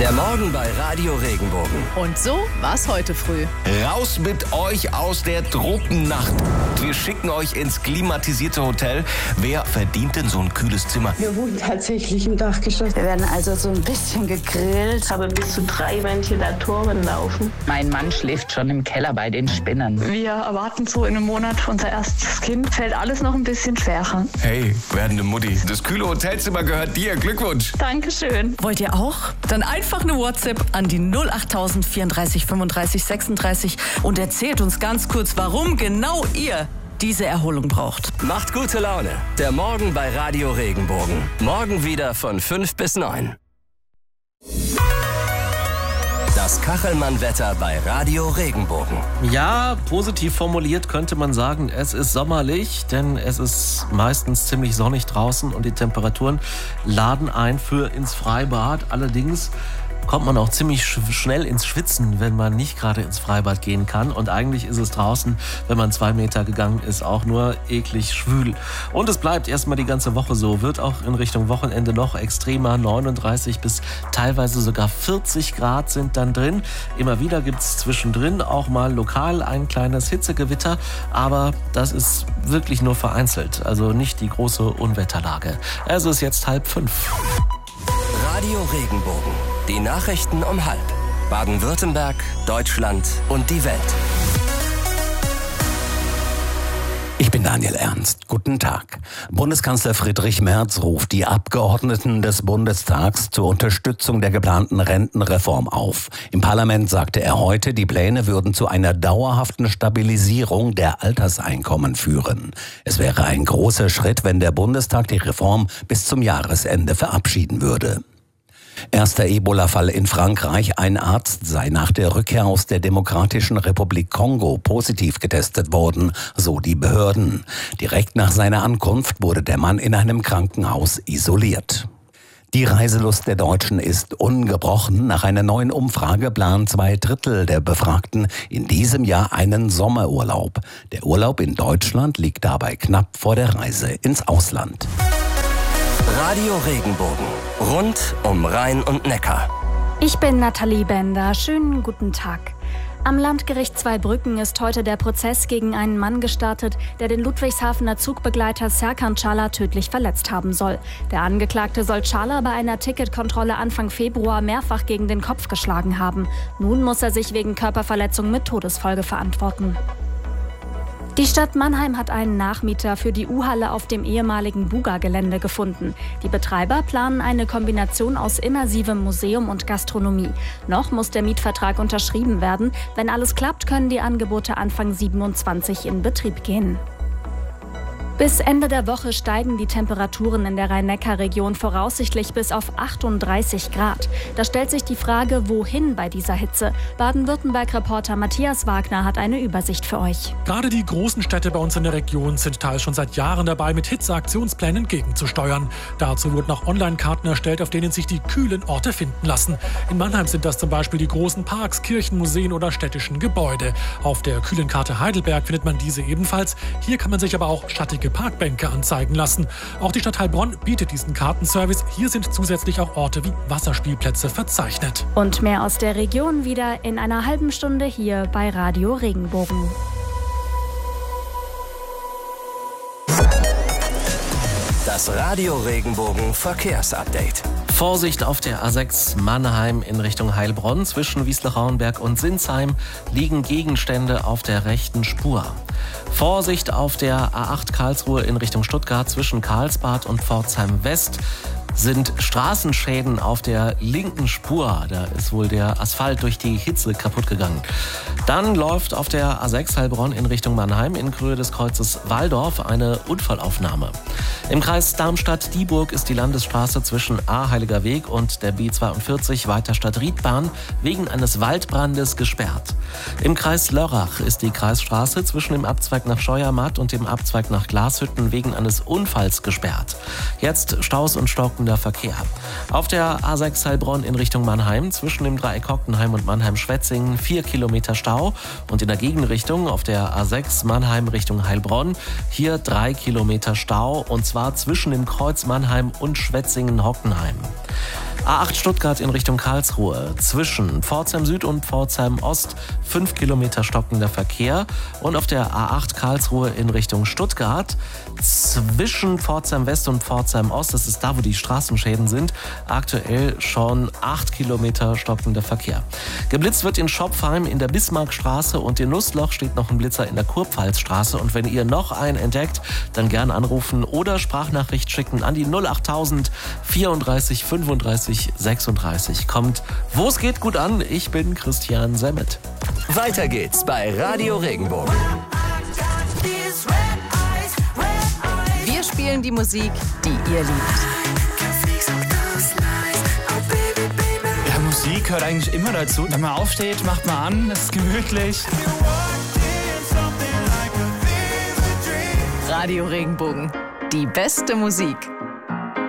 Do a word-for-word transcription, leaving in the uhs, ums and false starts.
Der Morgen bei Radio Regenbogen. Und so war's heute früh. Raus mit euch aus der Tropennacht. Wir schicken euch ins klimatisierte Hotel. Wer verdient denn so ein kühles Zimmer? Wir wohnen tatsächlich im Dachgeschoss. Wir werden also so ein bisschen gegrillt. Ich habe bis zu drei Ventilatoren laufen. Mein Mann schläft schon im Keller bei den Spinnern. Wir erwarten so in einem Monat unser erstes Kind. Fällt alles noch ein bisschen schwerer. Hey, werdende Mutti, das kühle Hotelzimmer gehört dir. Glückwunsch. Dankeschön. Wollt ihr auch? Dann einfach eine WhatsApp an die null acht null vierunddreißig fünfunddreißig sechsunddreißig und erzählt uns ganz kurz, warum genau ihr diese Erholung braucht. Macht gute Laune. Der Morgen bei Radio Regenbogen. Morgen wieder von fünf bis neun. Das Kachelmann-Wetter bei Radio Regenbogen. Ja, positiv formuliert könnte man sagen, es ist sommerlich, denn es ist meistens ziemlich sonnig draußen und die Temperaturen laden ein für ins Freibad. Allerdings kommt man auch ziemlich sch- schnell ins Schwitzen, wenn man nicht gerade ins Freibad gehen kann. Und eigentlich ist es draußen, wenn man zwei Meter gegangen ist, auch nur eklig schwül. Und es bleibt erstmal die ganze Woche so. Wird auch in Richtung Wochenende noch extremer. neununddreißig bis teilweise sogar vierzig Grad sind dann drin. Immer wieder gibt es zwischendrin auch mal lokal ein kleines Hitzegewitter. Aber das ist wirklich nur vereinzelt. Also nicht die große Unwetterlage. Es ist jetzt halb fünf. Radio Regenbogen. Die Nachrichten um halb. Baden-Württemberg, Deutschland und die Welt. Ich bin Daniel Ernst. Guten Tag. Bundeskanzler Friedrich Merz ruft die Abgeordneten des Bundestags zur Unterstützung der geplanten Rentenreform auf. Im Parlament sagte er heute, die Pläne würden zu einer dauerhaften Stabilisierung der Alterseinkommen führen. Es wäre ein großer Schritt, wenn der Bundestag die Reform bis zum Jahresende verabschieden würde. Erster Ebola-Fall in Frankreich. Ein Arzt sei nach der Rückkehr aus der Demokratischen Republik Kongo positiv getestet worden, so die Behörden. Direkt nach seiner Ankunft wurde der Mann in einem Krankenhaus isoliert. Die Reiselust der Deutschen ist ungebrochen. Nach einer neuen Umfrage planen zwei Drittel der Befragten in diesem Jahr einen Sommerurlaub. Der Urlaub in Deutschland liegt dabei knapp vor der Reise ins Ausland. Radio Regenbogen. Rund um Rhein und Neckar. Ich bin Nathalie Bender. Schönen guten Tag. Am Landgericht Zweibrücken ist heute der Prozess gegen einen Mann gestartet, der den Ludwigshafener Zugbegleiter Serkan Çağlar tödlich verletzt haben soll. Der Angeklagte soll Çağlar bei einer Ticketkontrolle Anfang Februar mehrfach gegen den Kopf geschlagen haben. Nun muss er sich wegen Körperverletzung mit Todesfolge verantworten. Die Stadt Mannheim hat einen Nachmieter für die U-Halle auf dem ehemaligen Buga-Gelände gefunden. Die Betreiber planen eine Kombination aus immersivem Museum und Gastronomie. Noch muss der Mietvertrag unterschrieben werden. Wenn alles klappt, können die Angebote Anfang siebenundzwanzig in Betrieb gehen. Bis Ende der Woche steigen die Temperaturen in der Rhein-Neckar-Region voraussichtlich bis auf achtunddreißig Grad. Da stellt sich die Frage, wohin bei dieser Hitze? Baden-Württemberg-Reporter Matthias Wagner hat eine Übersicht für euch. Gerade die großen Städte bei uns in der Region sind teils schon seit Jahren dabei, mit Hitzeaktionsplänen gegenzusteuern. Dazu wurden auch Online-Karten erstellt, auf denen sich die kühlen Orte finden lassen. In Mannheim sind das zum Beispiel die großen Parks, Kirchen, Museen oder städtischen Gebäude. Auf der kühlen Karte Heidelberg findet man diese ebenfalls. Hier kann man sich aber auch schattige Parkbänke anzeigen lassen. Auch die Stadt Heilbronn bietet diesen Kartenservice. Hier sind zusätzlich auch Orte wie Wasserspielplätze verzeichnet. Und mehr aus der Region wieder in einer halben Stunde hier bei Radio Regenbogen. Das Radio Regenbogen Verkehrsupdate. Vorsicht auf der A sechs Mannheim in Richtung Heilbronn. Zwischen Wiesloch-Rauenberg und Sinsheim liegen Gegenstände auf der rechten Spur. Vorsicht auf der A acht Karlsruhe in Richtung Stuttgart. Zwischen Karlsbad und Pforzheim West sind Straßenschäden auf der linken Spur. Da ist wohl der Asphalt durch die Hitze kaputt gegangen. Dann läuft auf der A sechs Heilbronn in Richtung Mannheim in Höhe des Kreuzes Walldorf eine Unfallaufnahme. Im Kreis Darmstadt-Dieburg ist die Landesstraße zwischen A Heiliger Weg und der B zweiundvierzig Weiterstadt Riedbahn wegen eines Waldbrandes gesperrt. Im Kreis Lörrach ist die Kreisstraße zwischen dem Abzweig nach Scheuermatt und dem Abzweig nach Glashütten wegen eines Unfalls gesperrt. Jetzt Staus und stockender Verkehr. Auf der A sechs Heilbronn in Richtung Mannheim zwischen dem Dreieck Hockenheim und Mannheim-Schwetzingen vier Kilometer Stau und in der Gegenrichtung auf der A sechs Mannheim Richtung Heilbronn hier drei Kilometer Stau und zwar zwischen dem Kreuz Mannheim und Schwetzingen-Hockenheim. A acht Stuttgart in Richtung Karlsruhe. Zwischen Pforzheim Süd und Pforzheim Ost fünf Kilometer stockender Verkehr. Und auf der A acht Karlsruhe in Richtung Stuttgart zwischen Pforzheim West und Pforzheim Ost, das ist da, wo die Straßenschäden sind, aktuell schon acht Kilometer stockender Verkehr. Geblitzt wird in Schopfheim in der Bismarckstraße und in Nussloch steht noch ein Blitzer in der Kurpfalzstraße. Und wenn ihr noch einen entdeckt, dann gern anrufen oder Sprachnachricht schicken an die null achttausend vierunddreißig fünfunddreißig sechsunddreißig. Kommt, wo es geht, gut an. Ich bin Christian Semmet. Weiter geht's bei Radio Regenbogen. Wir spielen die Musik, die ihr liebt. Ja, Musik gehört eigentlich immer dazu. Wenn man aufsteht, macht man an, es ist gemütlich. Radio Regenbogen, die beste Musik.